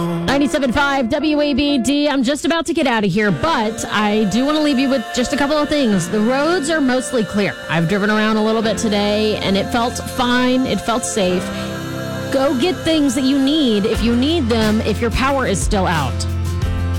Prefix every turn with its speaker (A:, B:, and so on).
A: 97.5 WABD. I'm just about to get out of here, but I do want to leave you with just a couple of things. The roads are mostly clear. I've driven around a little bit today, and it felt fine. It felt safe. Go get things that you need if you need them, if your power is still out.